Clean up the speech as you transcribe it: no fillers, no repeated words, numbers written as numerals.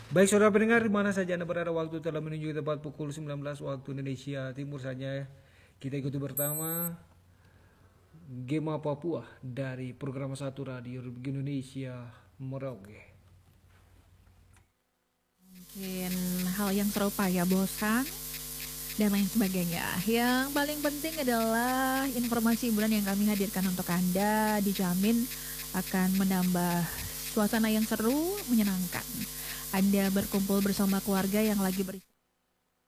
Baik saudara pendengar, di mana saja Anda berada, waktu telah menunjukkan tepat pukul 19 waktu Indonesia Timur saja. Kita ikuti bersama Gema Papua dari program satu Radio Republik Indonesia Merauke. Mungkin hal yang serupa ya, bosan dan lain sebagainya. Yang paling penting adalah informasi hiburan yang kami hadirkan untuk Anda dijamin akan menambah suasana yang seru, menyenangkan. Anda berkumpul bersama keluarga yang lagi